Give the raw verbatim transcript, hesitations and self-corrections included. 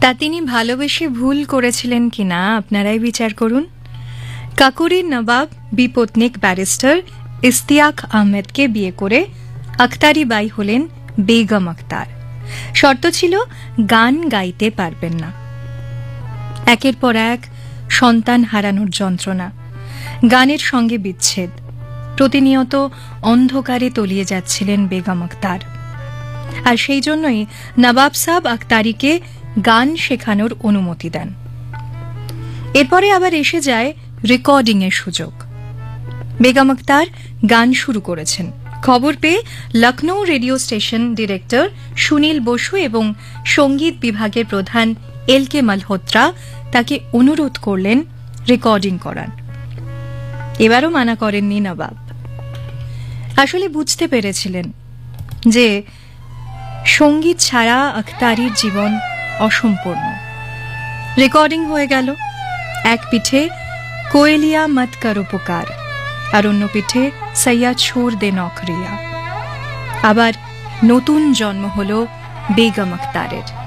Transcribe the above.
তা তিনি ভালোবেসে ভুল করেছিলেন কিনা আপনারাই বিচার করুন। কাকুরির নবাব বিপত্নিক ব্যারিস্টার ইস্তিয়াক আহমেদকে বিয়ে করে আখতারি বাই হলেন বেগম আখতার। শর্ত ছিল গান গাইতে পারবেন না। একের পর এক সন্তান হারানোর যন্ত্রণা, গানের সঙ্গে বিচ্ছেদ, প্রতিনিয়ত অন্ধকারে তলিয়ে যাচ্ছিলেন বেগম আখতার। আর সেই জন্যই নবাব সাহেব আখতারিকে গান শেখানোর অনুমতি দেন। এরপরে আবার এসে যায় রেকর্ডিং এর সুযোগ। বেগম আখতার গান শুরু করেছেন। খবর পেয়ে Lucknow radio station director Sunil Basu এবং সঙ্গীত বিভাগের প্রধান এল কে মালহোত্রা তাকে অনুরোধ করলেন রেকর্ডিং করার। এবারও মানা করেননি নবাব। আসলে বুঝতে পেরেছিলেন যে সঙ্গীত ছাড়া আখতারির জীবন অসম্পূর্ণ। রেকর্ডিং হয়ে গেল। এক পিঠে কোয়েলিয়া মত করো পুকার, আর অন্য পিঠে সৈয়া ছোড় দে নকরিয়া। আবার নতুন জন্ম হল বেগম আখতারের।